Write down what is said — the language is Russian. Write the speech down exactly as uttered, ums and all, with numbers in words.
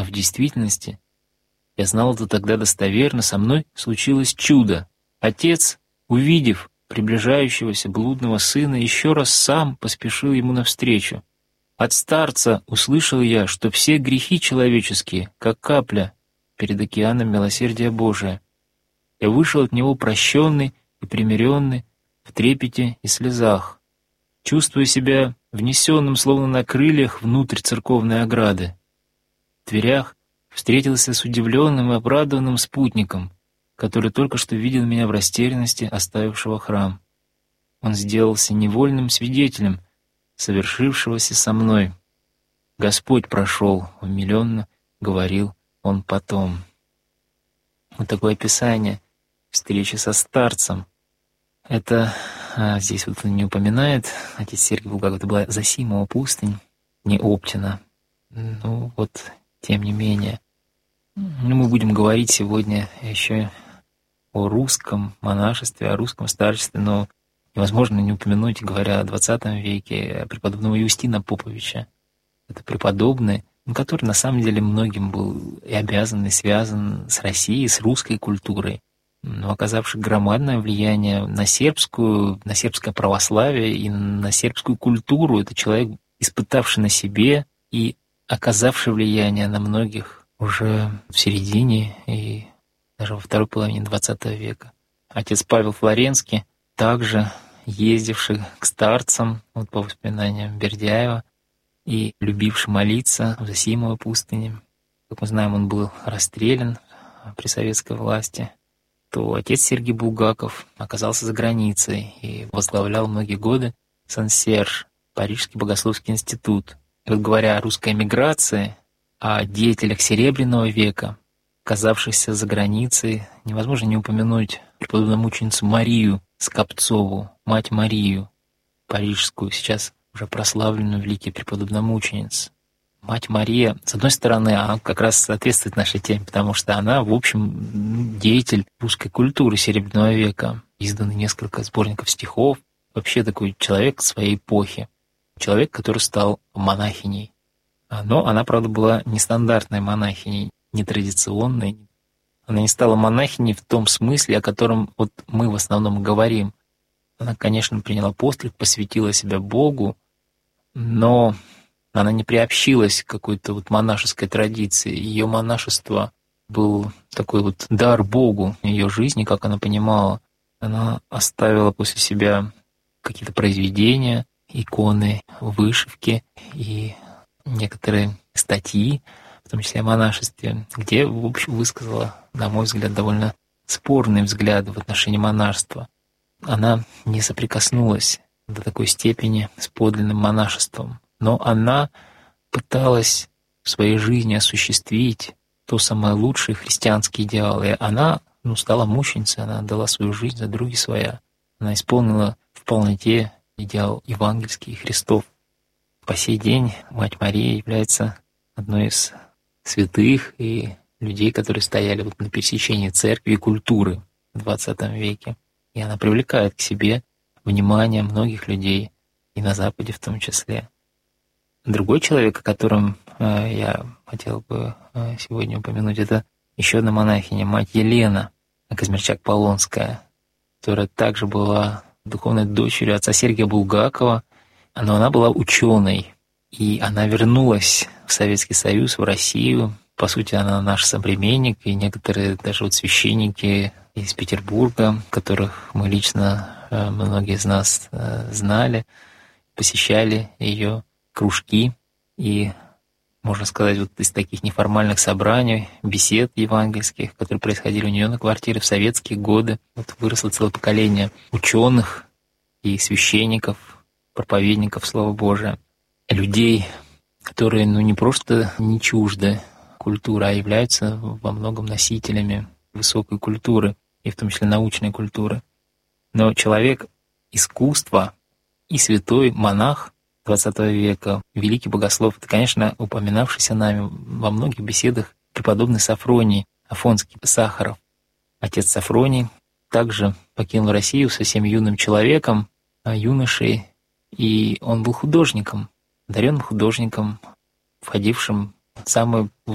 в действительности, я знал это тогда достоверно, со мной случилось чудо. Отец, увидев приближающегося блудного сына, еще раз сам поспешил ему навстречу. От старца услышал я, что все грехи человеческие, как капля перед океаном милосердия Божия. Я вышел от него прощенный и примиренный, в трепете и слезах, чувствуя себя внесенным, словно на крыльях, внутрь церковной ограды. В дверях встретился с удивленным и обрадованным спутником, который только что видел меня в растерянности, оставившего храм. Он сделался невольным свидетелем совершившегося со мной. Господь прошел, умиленно говорил он потом. Вот такое описание встречи со старцем. Это а, здесь вот он не упоминает, отец Сергий Булгаков, это была Зосимова пустынь, не Оптина. Ну вот, тем не менее. Ну, мы будем говорить сегодня еще о русском монашестве, о русском старчестве, но невозможно не упомянуть, говоря о двадцатом веке, преподобного Юстина Поповича. Это преподобный, который на самом деле многим был и обязан, и связан с Россией, с русской культурой, но оказавший громадное влияние на сербскую, на сербское православие и на сербскую культуру. Это человек, испытавший на себе и оказавший влияние на многих уже в середине и даже во второй половине двадцатого века. Отец Павел Флоренский, также ездивший к старцам, вот по воспоминаниям Бердяева, и любивший молиться в Зосимовой пустыне. Как мы знаем, он был расстрелян при советской власти. То отец Сергий Булгаков оказался за границей и возглавлял многие годы Сан-Серж, Парижский богословский институт. И вот говоря о русской эмиграции, о деятелях Серебряного века, оказавшихся за границей, невозможно не упомянуть преподобную мученицу Марию Скопцову, мать Марию, парижскую, сейчас уже прославленную великий преподобномучениц. Мать Мария, с одной стороны, она как раз соответствует нашей теме, потому что она, в общем, деятель русской культуры Серебряного века. Изданы несколько сборников стихов. Вообще такой человек своей эпохи. Человек, который стал монахиней. Но она, правда, была нестандартной монахиней, нетрадиционной. Она не стала монахиней в том смысле, о котором вот мы в основном говорим. Она, конечно, приняла постриг, посвятила себя Богу, но она не приобщилась к какой-то вот монашеской традиции. Ее монашество был такой вот дар Богу ее жизни, как она понимала. Она оставила после себя какие-то произведения, иконы, вышивки и некоторые статьи, в том числе о монашестве, где, в общем, высказала, на мой взгляд, довольно спорные взгляды в отношении монашества. Она не соприкоснулась до такой степени с подлинным монашеством, но она пыталась в своей жизни осуществить то самое лучшее христианские идеалы. Она ну, стала мученицей, она отдала свою жизнь за други своя. Она исполнила в полноте идеал евангельский и Христов. По сей день Мать Мария является одной из святых и людей, которые стояли вот на пересечении церкви и культуры в двадцатом веке. И она привлекает к себе внимание многих людей, и на Западе в том числе. Другой человек, о котором э, я хотел бы э, сегодня упомянуть, это еще одна монахиня, мать Елена Казмирчак-Полонская, которая также была духовной дочерью отца Сергия Булгакова, но она была ученой, и она вернулась в Советский Союз, в Россию. По сути, она наш современник, и некоторые даже вот священники из Петербурга, которых мы лично, э, многие из нас э, знали, посещали ее кружки, и, можно сказать, вот из таких неформальных собраний, бесед евангельских, которые происходили у нее на квартире в советские годы, вот выросло целое поколение ученых и священников, проповедников Слова Божия, людей, которые ну, не просто не чужды культуры, а являются во многом носителями высокой культуры, и в том числе научной культуры. Но человек искусства и святой монах двадцатого века, великий богослов, это, конечно, упоминавшийся нами во многих беседах преподобный Сафроний Афонский Сахаров. Отец Сафроний также покинул Россию совсем юным человеком, юношей, и он был художником, одаренным художником, входившим в самую